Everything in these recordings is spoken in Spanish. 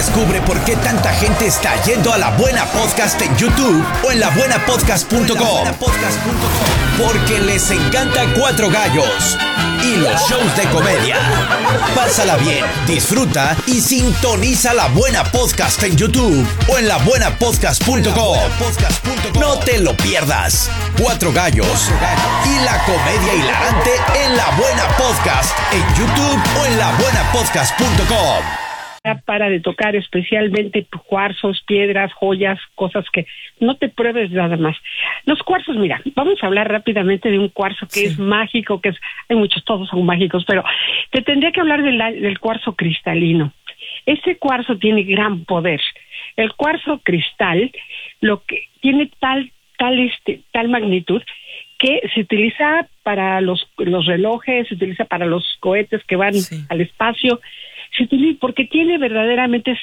Descubre por qué tanta gente está yendo a La Buena Podcast en YouTube o en labuenapodcast.com. Porque les encanta Cuatro Gallos y los shows de comedia. Pásala bien, disfruta y sintoniza La Buena Podcast en YouTube o en labuenapodcast.com. No te lo pierdas. Cuatro Gallos y la comedia hilarante en La Buena Podcast en YouTube o en labuenapodcast.com. Para de tocar especialmente cuarzos, piedras, joyas, cosas que no te pruebes nada más. Los cuarzos, mira, vamos a hablar rápidamente de un cuarzo que es mágico, hay muchos, todos son mágicos, pero te tendría que hablar del cuarzo cristalino. Este cuarzo tiene gran poder. El cuarzo cristal lo que tiene tal magnitud que se utiliza para los relojes, se utiliza para los cohetes que van al espacio, se utiliza porque tiene verdaderamente,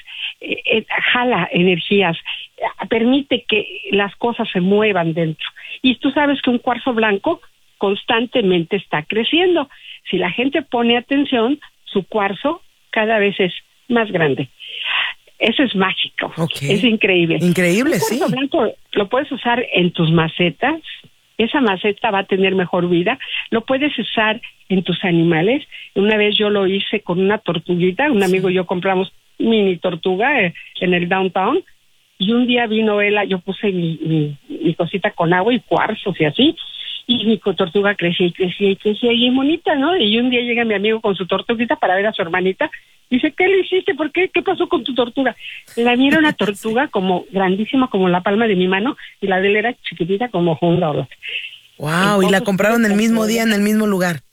jala energías, permite que las cosas se muevan dentro. Y tú sabes que un cuarzo blanco constantemente está creciendo. Si la gente pone atención, su cuarzo cada vez es más grande. Eso es mágico, es increíble. Increíble, un cuarzo blanco lo puedes usar en tus macetas. Esa maceta va a tener mejor vida. Lo puedes usar en tus animales. Una vez yo lo hice con una tortuguita. Un amigo y yo compramos mini tortuga en el downtown. Y un día vino él, yo puse mi cosita con agua y cuarzos y así. Y mi tortuga crecía y bonita, ¿no? Y un día llega mi amigo con su tortuguita para ver a su hermanita. Dice, ¿qué le hiciste? ¿Por qué? ¿Qué pasó con tu tortuga? La mía era una tortuga como grandísima como la palma de mi mano y la de él era chiquitita como un dólar. Wow, ¿y la compraron el mismo día en el mismo lugar?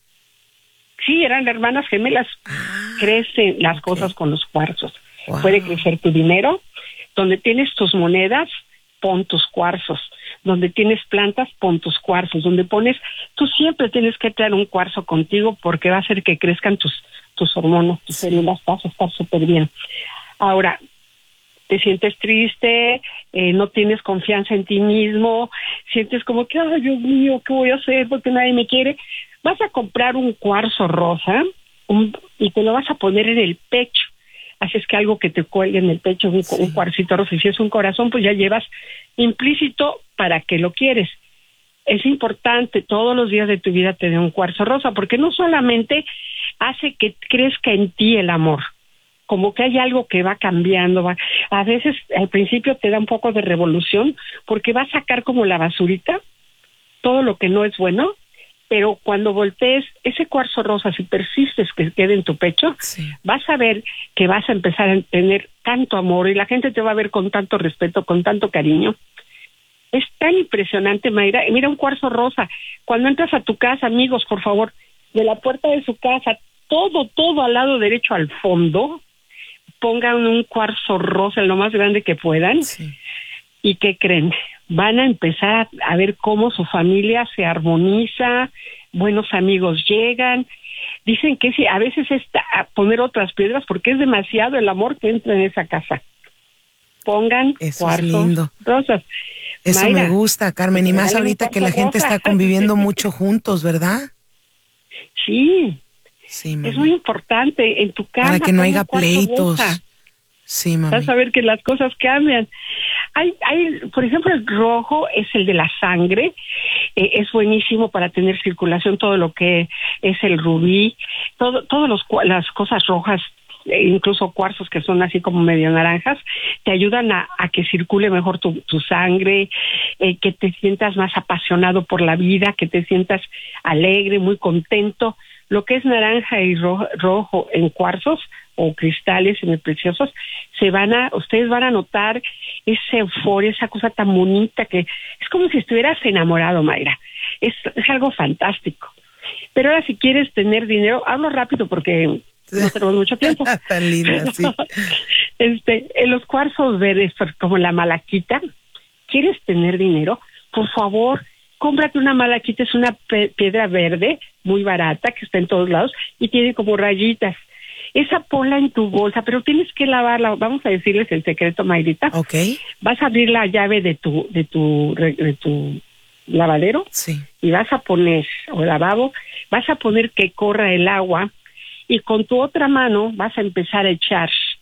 Sí, eran hermanas gemelas. Crecen las cosas con los cuarzos. Wow. Puede crecer tu dinero. Donde tienes tus monedas, pon tus cuarzos. Donde tienes plantas, pon tus cuarzos. Donde pones, tú siempre tienes que traer un cuarzo contigo porque va a hacer que crezcan tus hormonas, tus células, vas a estar súper bien. Ahora, te sientes triste, no tienes confianza en ti mismo, sientes como que, ay, Dios mío, ¿qué voy a hacer? Porque nadie me quiere. Vas a comprar un cuarzo rosa y te lo vas a poner en el pecho. Así es que algo que te cuelgue en el pecho, un cuarcito rosa. Y si es un corazón, pues ya llevas implícito para qué lo quieres. Es importante todos los días de tu vida tener un cuarzo rosa, porque no solamente hace que crezca en ti el amor, como que hay algo que va cambiando, a veces al principio te da un poco de revolución, porque va a sacar como la basurita, todo lo que no es bueno, pero cuando voltees ese cuarzo rosa, si persistes que quede en tu pecho, vas a ver que vas a empezar a tener tanto amor y la gente te va a ver con tanto respeto, con tanto cariño. Es tan impresionante, Mayra. Mira un cuarzo rosa. Cuando entras a tu casa, amigos, por favor, de la puerta de su casa, todo al lado derecho al fondo, pongan un cuarzo rosa, lo más grande que puedan. ¿Y qué creen? Van a empezar a ver cómo su familia se armoniza, buenos amigos llegan. Dicen que sí, a veces es a poner otras piedras porque es demasiado el amor que entra en esa casa. Pongan cuarzos rosas. Eso Mayra, me gusta, Carmen, y más ahorita que la gente está conviviendo mucho juntos, ¿verdad? Sí, mami. Es muy importante en tu casa. Para que no haya pleitos. Sí, mami. Vas a ver que las cosas cambian. Hay, por ejemplo, el rojo es el de la sangre. Es buenísimo para tener circulación, todo lo que es el rubí, todas las cosas rojas, incluso cuarzos que son así como medio naranjas, te ayudan a que circule mejor tu sangre, que te sientas más apasionado por la vida, que te sientas alegre, muy contento. Lo que es naranja y rojo en cuarzos o cristales semipreciosos, ustedes van a notar esa euforia, esa cosa tan bonita que es como si estuvieras enamorado, Mayra. Es algo fantástico. Pero ahora si quieres tener dinero, hablo rápido porque no tenemos mucho tiempo. Tan linda, sí. En los cuarzos verdes, como la malaquita, ¿quieres tener dinero? Por favor, cómprate una malaquita, es una piedra verde muy barata que está en todos lados y tiene como rayitas. Esa ponla en tu bolsa, pero tienes que lavarla. Vamos a decirles el secreto, Mayrita. Okay. Vas a abrir la llave de tu lavadero y vas a poner, o lavabo, vas a poner que corra el agua y con tu otra mano vas a empezar a echar